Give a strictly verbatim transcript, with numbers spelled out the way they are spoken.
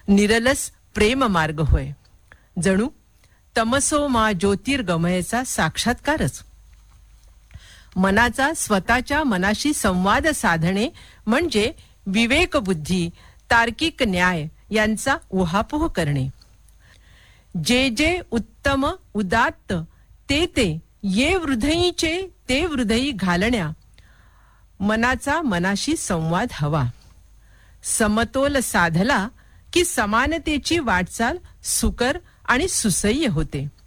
निरलस प्रेम मार्ग होय. जणू तमसो मा ज्योतिर्गमयचा साक्षात्कारच. मनाचा स्वतःच्या मनाशी संवाद साधणे म्हणजे विवेक बुद्धी, तार्किक न्याय यांचा उहापोह करणे. जे जे उत्तम उदात्त ते ते ये हृदयीचे ते हृदयी घालण्या. मनाचा मनाशी संवाद हवा. समतोल साधला की समानतेची वाटचाल सुकर आणि सुसह्य होते.